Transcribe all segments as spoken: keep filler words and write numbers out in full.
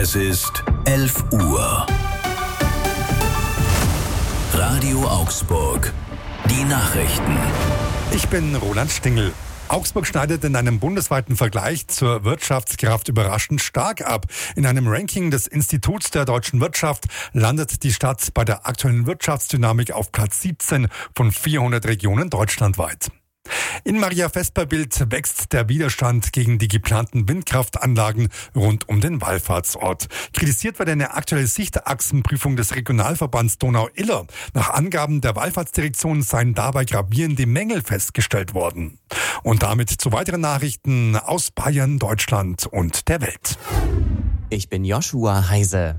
Es ist elf Uhr. Radio Augsburg. Die Nachrichten. Ich bin Roland Stingel. Augsburg schneidet in einem bundesweiten Vergleich zur Wirtschaftskraft überraschend stark ab. In einem Ranking des Instituts der deutschen Wirtschaft landet die Stadt bei der aktuellen Wirtschaftsdynamik auf Platz siebzehn von vierhundert Regionen deutschlandweit. In Maria Vesperbild wächst der Widerstand gegen die geplanten Windkraftanlagen rund um den Wallfahrtsort. Kritisiert wird eine aktuelle Sichtachsenprüfung des Regionalverbands Donau-Iller. Nach Angaben der Wallfahrtsdirektion seien dabei gravierende Mängel festgestellt worden. Und damit zu weiteren Nachrichten aus Bayern, Deutschland und der Welt. Ich bin Joshua Heise.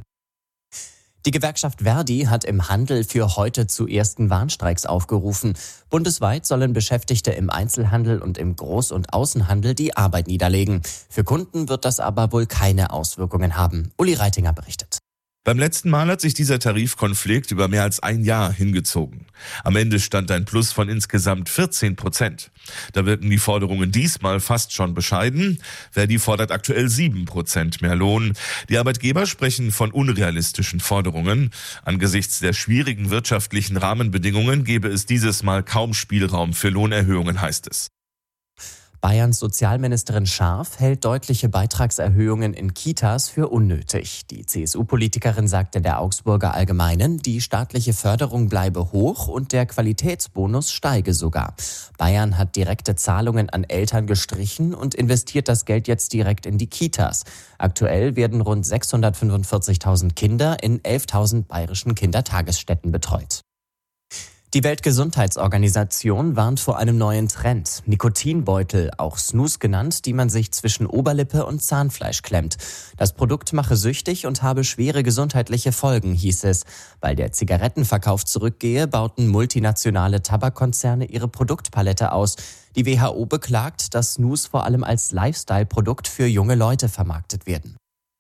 Die Gewerkschaft Verdi hat im Handel für heute zu ersten Warnstreiks aufgerufen. Bundesweit sollen Beschäftigte im Einzelhandel und im Groß- und Außenhandel die Arbeit niederlegen. Für Kunden wird das aber wohl keine Auswirkungen haben. Uli Reitinger berichtet. Beim letzten Mal hat sich dieser Tarifkonflikt über mehr als ein Jahr hingezogen. Am Ende stand ein Plus von insgesamt vierzehn Prozent. Da wirken die Forderungen diesmal fast schon bescheiden. Verdi fordert aktuell sieben Prozent mehr Lohn. Die Arbeitgeber sprechen von unrealistischen Forderungen. Angesichts der schwierigen wirtschaftlichen Rahmenbedingungen gäbe es dieses Mal kaum Spielraum für Lohnerhöhungen, heißt es. Bayerns Sozialministerin Scharf hält deutliche Beitragserhöhungen in Kitas für unnötig. Die C S U-Politikerin sagte der Augsburger Allgemeinen, die staatliche Förderung bleibe hoch und der Qualitätsbonus steige sogar. Bayern hat direkte Zahlungen an Eltern gestrichen und investiert das Geld jetzt direkt in die Kitas. Aktuell werden rund sechshundertfünfundvierzigtausend Kinder in elftausend bayerischen Kindertagesstätten betreut. Die Weltgesundheitsorganisation warnt vor einem neuen Trend. Nikotinbeutel, auch Snus genannt, die man sich zwischen Oberlippe und Zahnfleisch klemmt. Das Produkt mache süchtig und habe schwere gesundheitliche Folgen, hieß es. Weil der Zigarettenverkauf zurückgehe, bauten multinationale Tabakkonzerne ihre Produktpalette aus. Die W H O beklagt, dass Snus vor allem als Lifestyle-Produkt für junge Leute vermarktet werden.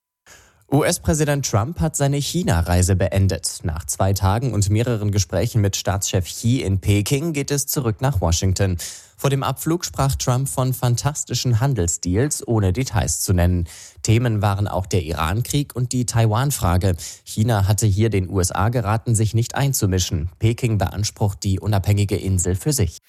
U S-Präsident Trump hat seine China-Reise beendet. Nach zwei Tagen und mehreren Gesprächen mit Staatschef Xi in Peking geht es zurück nach Washington. Vor dem Abflug sprach Trump von fantastischen Handelsdeals, ohne Details zu nennen. Themen waren auch der Iran-Krieg und die Taiwan-Frage. China hatte hier den U S A geraten, sich nicht einzumischen. Peking beansprucht die unabhängige Insel für sich.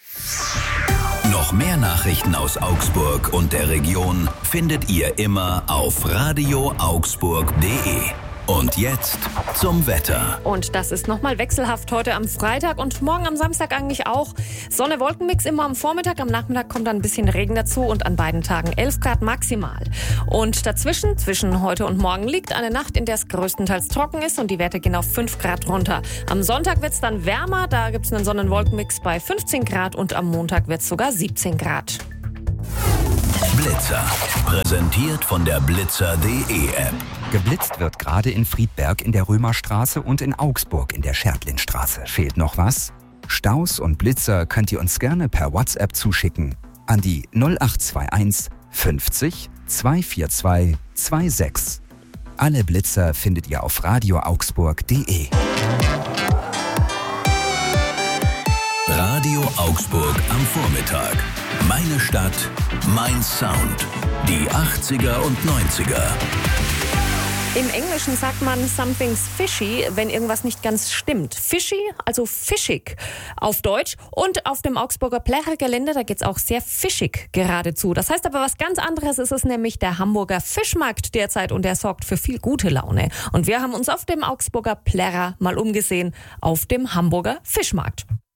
Noch mehr Nachrichten aus Augsburg und der Region findet ihr immer auf radio augsburg punkt de. Und jetzt zum Wetter. Und das ist nochmal wechselhaft heute am Freitag und morgen am Samstag eigentlich auch. Sonne-Wolkenmix immer am Vormittag, am Nachmittag kommt dann ein bisschen Regen dazu und an beiden Tagen elf Grad maximal. Und dazwischen, zwischen heute und morgen, liegt eine Nacht, in der es größtenteils trocken ist und die Werte gehen auf fünf Grad runter. Am Sonntag wird es dann wärmer, da gibt es einen Sonnen-Wolkenmix bei fünfzehn Grad und am Montag wird es sogar siebzehn Grad. Blitzer, präsentiert von der blitzer punkt de App. Geblitzt wird gerade in Friedberg in der Römerstraße und in Augsburg in der Schertlinstraße. Fehlt noch was? Staus und Blitzer könnt ihr uns gerne per WhatsApp zuschicken an die null acht zwei eins fünfzig zweihundertvierundzwanzig sechsundzwanzig. Alle Blitzer findet ihr auf radio augsburg punkt de. Radio Augsburg am Vormittag. Meine Stadt, mein Sound. Die achtziger und neunziger. Im Englischen sagt man something's fishy, wenn irgendwas nicht ganz stimmt. Fishy, also fischig auf Deutsch. Und auf dem Augsburger Plecher-Gelände, da geht's auch sehr fischig geradezu. Das heißt aber was ganz anderes, ist es nämlich der Hamburger Fischmarkt derzeit und der sorgt für viel gute Laune. Und wir haben uns auf dem Augsburger Plecher mal umgesehen, auf dem Hamburger Fischmarkt.